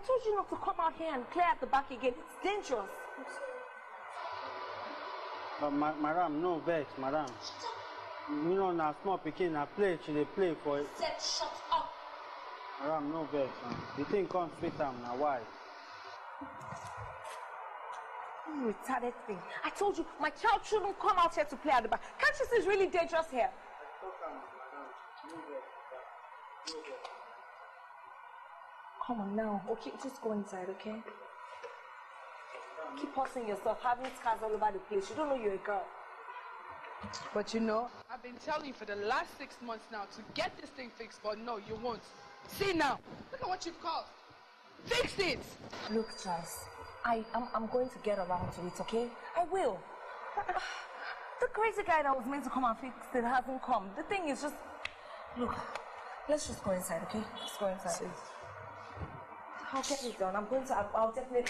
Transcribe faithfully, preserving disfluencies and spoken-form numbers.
told you not to come out here and clear at the back again. It's dangerous. But ma madam, no vex, madam. You know, now small picking, I play, she they play for it. Said shut up. Madam, no vex, man. The thing comes with them, now why? You retarded thing. I told you, my child shouldn't come out here to play at the back. Can't you see it's really dangerous here? Come on now. Okay, just go inside, okay? Keep hustling yourself, having scars all over the place. You don't know you're a girl. But you know, I've been telling you for the last six months now to get this thing fixed, but no, you won't. See now, look at what you've caused. Fix it! Look, Charles, I, I'm, I'm going to get around to it, okay? I will. The crazy guy that was meant to come and fix it hasn't come. The thing is just... Look, let's just go inside, okay? Let's go inside. I'll get it done. I'm going to... I'll, I'll definitely...